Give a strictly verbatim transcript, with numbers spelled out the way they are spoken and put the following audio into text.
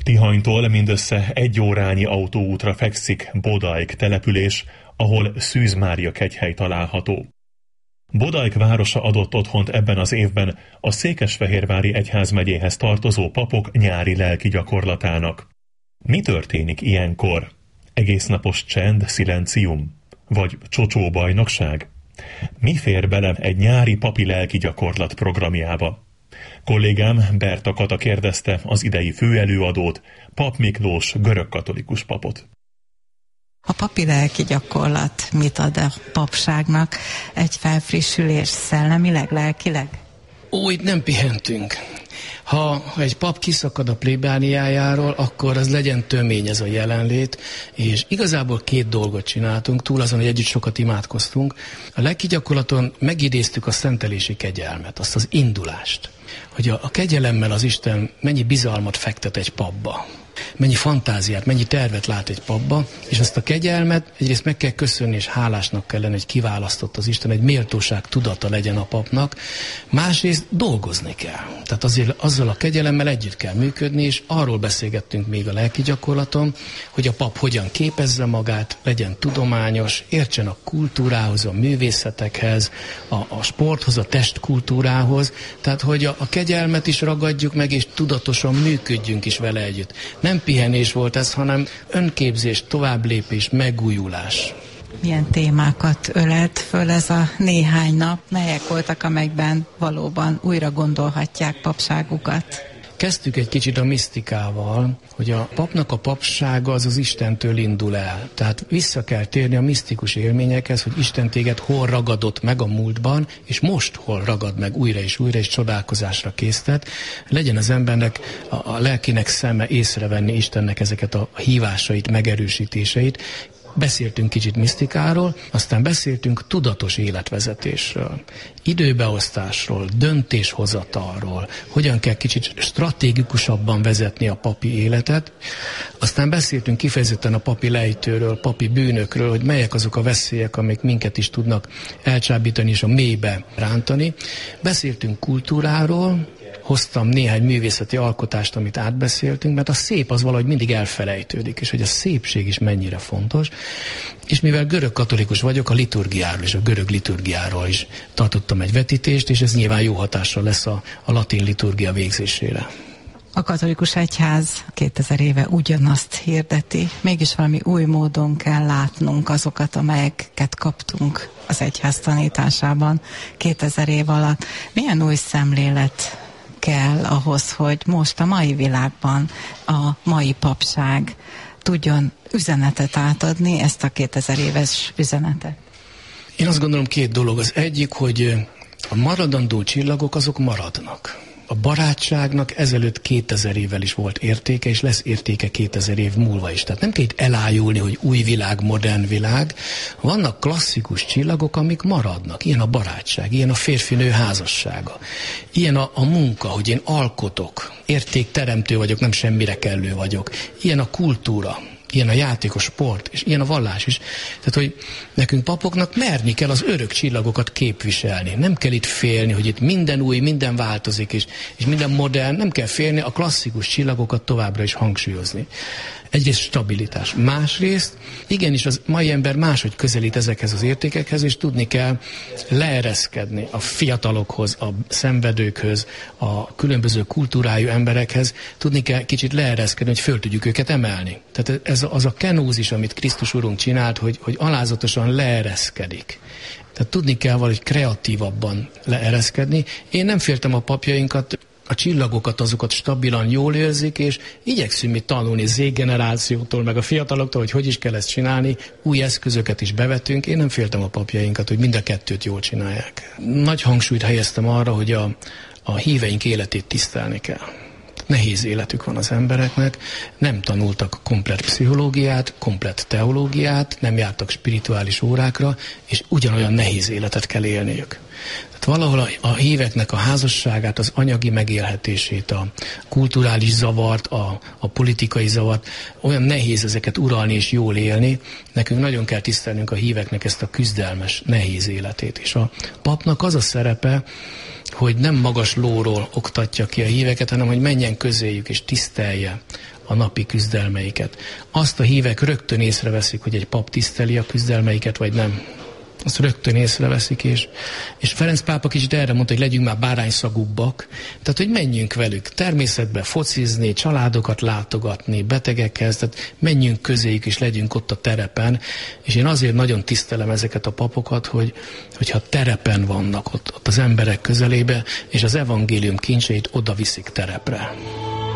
Tihanytól mindössze egy órányi autóútra fekszik Bodajk település, ahol Szűz Mária kegyhely található. Bodajk városa adott otthont ebben az évben a Székesfehérvári egyházmegyéhez tartozó papok nyári lelki gyakorlatának. Mi történik ilyenkor? Egésznapos csend, szilencium? Vagy csocsóbajnokság? Mi fér bele egy nyári papi lelki gyakorlat programjába? Kollégám Berta Kata kérdezte az idei főelőadót, Pap Miklós görögkatolikus papot. A papi lelki gyakorlat mit ad a papságnak? Egy felfrissülés szellemileg, lelkileg? Ó, itt nem pihentünk. Ha, ha egy pap kiszakad a plébániájáról, akkor az legyen tömény ez a jelenlét, és igazából két dolgot csináltunk, túl azon, hogy együtt sokat imádkoztunk. A lelki gyakorlaton megidéztük a szentelési kegyelmet, azt az indulást, hogy a, a kegyelemmel az Isten mennyi bizalmat fektet egy papba, mennyi fantáziát, mennyi tervet lát egy papba, és azt a kegyelmet egyrészt meg kell köszönni, és hálásnak kell lenni, hogy kiválasztott az Isten, egy méltóság tudata legyen a papnak, másrészt dolgozni kell. Tehát azért azzal a kegyelemmel együtt kell működni, és arról beszélgettünk még a lelki gyakorlaton, hogy a pap hogyan képezze magát, legyen tudományos, értsen a kultúrához, a művészetekhez, a, a sporthoz, a testkultúrához, tehát hogy a, a kegyelmet is ragadjuk meg, és tudatosan működjünk is vele együtt. Nem pihenés volt ez, hanem önképzés, továbblépés, megújulás. Milyen témákat ölelt föl ez a néhány nap? Melyek voltak, amelyekben valóban újra gondolhatják papságukat? Kezdtük egy kicsit a misztikával, hogy a papnak a papsága az az Istentől indul el. Tehát vissza kell térni a misztikus élményekhez, hogy Isten téged hol ragadott meg a múltban, és most hol ragad meg újra és újra, és csodálkozásra késztet. Legyen az embernek, a, a lelkének szeme észrevenni Istennek ezeket a hívásait, megerősítéseit. Beszéltünk kicsit misztikáról, aztán beszéltünk tudatos életvezetésről, időbeosztásról, döntéshozatalról, hogyan kell kicsit stratégikusabban vezetni a papi életet, aztán beszéltünk kifejezetten a papi lejtőről, papi bűnökről, hogy melyek azok a veszélyek, amik minket is tudnak elcsábítani és a mélybe rántani. Beszéltünk kultúráról, hoztam néhány művészeti alkotást, amit átbeszéltünk, mert a szép az valahogy mindig elfelejtődik, és hogy a szépség is mennyire fontos. És mivel görög katolikus vagyok, a liturgiáról és a görög liturgiáról is tartottam egy vetítést, és ez nyilván jó hatással lesz a, a latin liturgia végzésére. A katolikus egyház kétezer éve ugyanazt hirdeti, mégis valami új módon kell látnunk azokat, amelyeket kaptunk az egyház tanításában kétezer év alatt. Milyen új szemlélet kell ahhoz, hogy most a mai világban a mai papság tudjon üzenetet átadni, ezt a kétezer éves üzenetet? Én azt gondolom, két dolog. Az egyik, hogy a maradandó csillagok azok maradnak. A barátságnak ezelőtt kétezer évvel is volt értéke, és lesz értéke kétezer év múlva is. Tehát nem kell itt elájulni, hogy új világ, modern világ. Vannak klasszikus csillagok, amik maradnak. Ilyen a barátság, ilyen a férfi-nő házassága. Ilyen a, a munka, hogy én alkotok, értékteremtő vagyok, nem semmire kellő vagyok. Ilyen a kultúra. Ilyen a játék, a sport, és ilyen a vallás is. Tehát, hogy nekünk papoknak merni kell az örök csillagokat képviselni. Nem kell itt félni, hogy itt minden új, minden változik, és, és minden modern. Nem kell félni, a klasszikus csillagokat továbbra is hangsúlyozni. Egyrészt stabilitás. Másrészt, igenis az mai ember máshogy közelít ezekhez az értékekhez, és tudni kell leereszkedni a fiatalokhoz, a szenvedőkhöz, a különböző kultúrájú emberekhez. Tudni kell kicsit leereszkedni, hogy föl tudjuk őket emelni. Tehát ez az a kenózis, amit Krisztus Urunk csinált, hogy, hogy alázatosan leereszkedik. Tehát tudni kell valahogy kreatívabban leereszkedni. Én nem féltem a papjainkat, a csillagokat, azokat stabilan jól érzik, és igyekszünk mi tanulni Z-generációtól, meg a fiataloktól, hogy hogy is kell ezt csinálni, új eszközöket is bevetünk. Én nem féltem a papjainkat, hogy mind a kettőt jól csinálják. Nagy hangsúlyt helyeztem arra, hogy a, a híveink életét tisztelni kell. Nehéz életük van az embereknek, nem tanultak komplett pszichológiát, komplett teológiát, nem jártak spirituális órákra, és ugyanolyan nehéz életet kell élniük. Tehát valahol a, a híveknek a házasságát, az anyagi megélhetését, a kulturális zavart, a, a politikai zavart, olyan nehéz ezeket uralni és jól élni. Nekünk nagyon kell tisztelnünk a híveknek ezt a küzdelmes, nehéz életét. És a papnak az a szerepe, hogy nem magas lóról oktatja ki a híveket, hanem hogy menjen közéjük és tisztelje a napi küzdelmeiket. Azt a hívek rögtön észreveszik, hogy egy pap tiszteli a küzdelmeiket, vagy nem. Azt rögtön észreveszik, és, és Ferenc pápa kicsit erre mondta, hogy legyünk már bárányszagúbbak, tehát hogy menjünk velük természetbe focizni, családokat látogatni, betegekhez, tehát menjünk közéjük, és legyünk ott a terepen, és én azért nagyon tisztelem ezeket a papokat, hogy, hogyha terepen vannak ott, ott az emberek közelébe, és az evangélium kincseit oda viszik terepre.